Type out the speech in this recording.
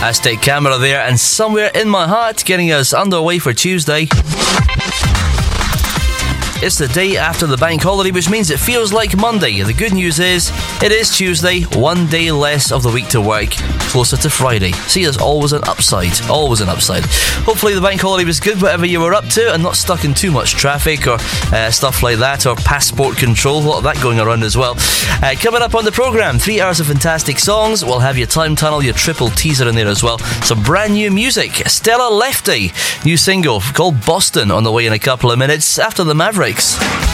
Aztec Camera there, and Somewhere in My Heart getting us underway for Tuesday. It's the day after the bank holiday, which means it feels like Monday. The good news is, it is Tuesday, one day less of the week to work, closer to Friday. See, there's always an upside. Always an upside. Hopefully the bank holiday was good, whatever you were up to, and not stuck in too much traffic or stuff like that, or passport control. A lot of that going around as well. Coming up on the programme, 3 hours of fantastic songs. We'll have your Time Tunnel, your triple teaser in there as well. Some brand new music. Stella Lefty, new single called Boston on the way in a couple of minutes after the Mavericks.